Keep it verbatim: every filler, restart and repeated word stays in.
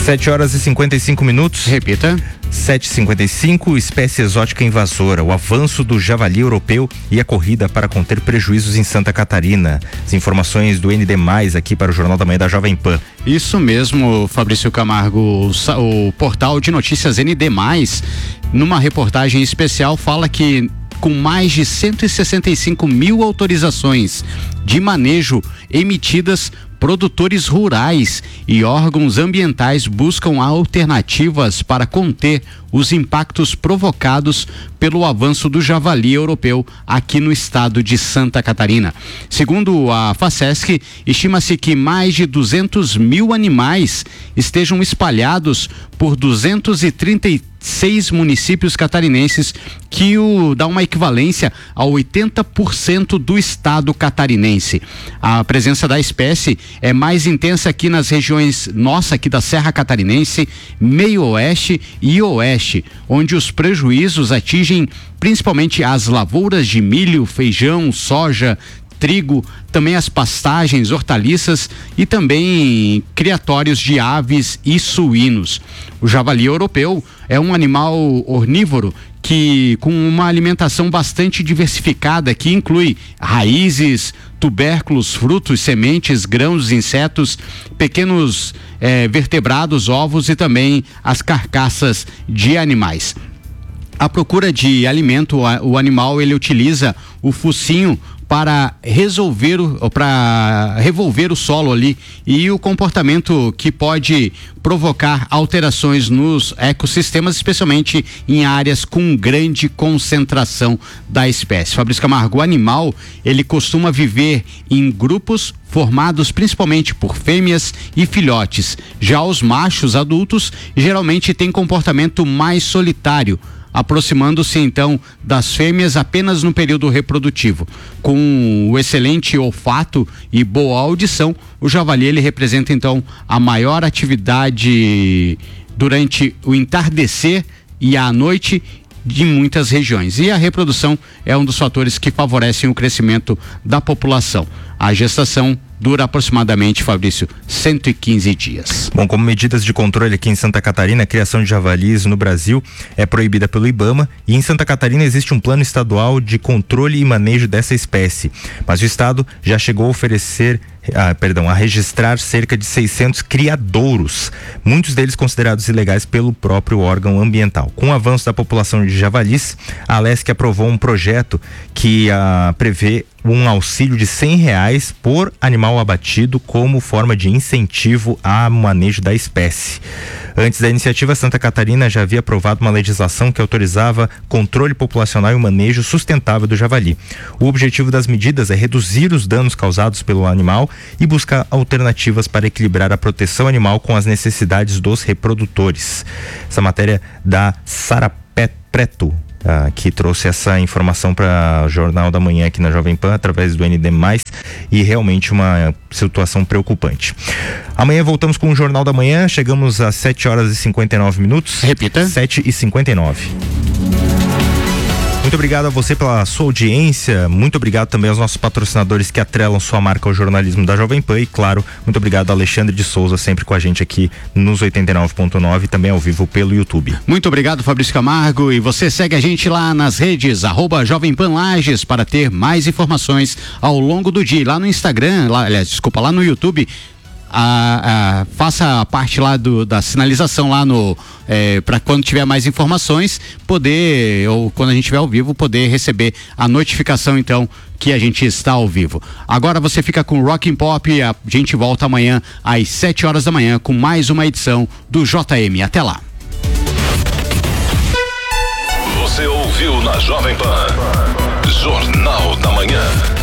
sete horas e cinquenta e cinco minutos. Repita. sete e cinquenta e cinco, espécie exótica invasora, o avanço do javali europeu e a corrida para conter prejuízos em Santa Catarina. As informações do N D mais, aqui para o Jornal da Manhã da Jovem Pan. Isso mesmo, Fabrício Camargo, o, o portal de notícias N D mais, numa reportagem especial, fala que com mais de cento e sessenta e cinco mil autorizações de manejo emitidas, produtores rurais e órgãos ambientais buscam alternativas para conter os impactos provocados pelo avanço do javali europeu aqui no estado de Santa Catarina. Segundo a FACESC, estima-se que mais de duzentos mil animais estejam espalhados por duzentos e trinta e seis municípios catarinenses, que o dá uma equivalência a oitenta por cento do estado catarinense. A presença da espécie é mais intensa aqui nas regiões nossa, aqui da Serra Catarinense, Meio Oeste e Oeste, onde os prejuízos atingem principalmente as lavouras de milho, feijão, soja, trigo, também as pastagens, hortaliças e também criatórios de aves e suínos. O javali europeu é um animal ornívoro que com uma alimentação bastante diversificada, que inclui raízes, tubérculos, frutos, sementes, grãos, insetos, pequenos eh, vertebrados, ovos e também as carcaças de animais. À procura de alimento, o animal ele utiliza o focinho para resolver, para revolver o solo ali, e o comportamento que pode provocar alterações nos ecossistemas, especialmente em áreas com grande concentração da espécie. Fabrício Camargo, o animal ele costuma viver em grupos formados principalmente por fêmeas e filhotes. Já os machos adultos geralmente têm comportamento mais solitário, aproximando-se então das fêmeas apenas no período reprodutivo. Com o excelente olfato e boa audição, o javali ele representa então a maior atividade durante o entardecer e à noite de muitas regiões. E a reprodução é um dos fatores que favorecem o crescimento da população. A gestação dura aproximadamente, Fabrício, cento e quinze dias. Bom, como medidas de controle aqui em Santa Catarina, a criação de javalis no Brasil é proibida pelo IBAMA, e em Santa Catarina existe um plano estadual de controle e manejo dessa espécie. Mas o estado já chegou a oferecer, ah, perdão, a registrar cerca de seiscentos criadouros, muitos deles considerados ilegais pelo próprio órgão ambiental. Com o avanço da população de javalis, a Alesc aprovou um projeto que ah, prevê um auxílio de cem reais por animal abatido como forma de incentivo ao manejo da espécie. Antes da iniciativa, Santa Catarina já havia aprovado uma legislação que autorizava controle populacional e o manejo sustentável do javali. O objetivo das medidas é reduzir os danos causados pelo animal e buscar alternativas para equilibrar a proteção animal com as necessidades dos reprodutores. Essa matéria da Sara Preto, Ah, que trouxe essa informação para o Jornal da Manhã aqui na Jovem Pan, através do N D mais, e realmente uma situação preocupante. Amanhã voltamos com o Jornal da Manhã, chegamos às sete horas e cinquenta e nove minutos. Repita. sete e cinquenta e nove. Muito obrigado a você pela sua audiência, muito obrigado também aos nossos patrocinadores que atrelam sua marca ao jornalismo da Jovem Pan, e claro, muito obrigado a Alexandre de Souza, sempre com a gente aqui nos oitenta e nove ponto nove e também ao vivo pelo YouTube. Muito obrigado, Fabrício Camargo, e você segue a gente lá nas redes, arroba Jovem Pan Lages, para ter mais informações ao longo do dia. Lá no Instagram, lá, aliás, desculpa, lá no YouTube, A, a, faça a parte lá do, da sinalização lá no é, para quando tiver mais informações poder, ou quando a gente estiver ao vivo, poder receber a notificação então que a gente está ao vivo. Agora você fica com Rock and Pop, a gente volta amanhã às sete horas da manhã com mais uma edição do J M. Até lá. Você ouviu na Jovem Pan Jornal da Manhã.